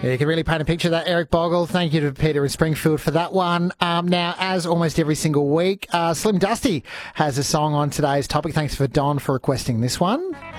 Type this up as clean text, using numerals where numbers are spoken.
Yeah, you can really paint a picture of that, Eric Bogle. Thank you to Peter in Springfield for that one. Now, as almost every single week, Slim Dusty has a song on today's topic. Thanks for Don for requesting this one.